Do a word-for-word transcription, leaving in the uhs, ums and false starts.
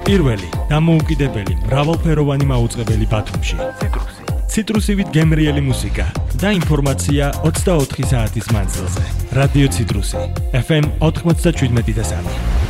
პირველი, დამოუკიდებელი, მრავალფეროვანი მაუწყებელი ბათუმში. ციტრუსი. ციტრუსივით გემრიელი მუსიკა და ინფორმაცია ოცდაოთხი საათის მანძილზე. რადიო ციტრუსი, ეფ ემ ოთხმოცდაშვიდმეტი და სამი.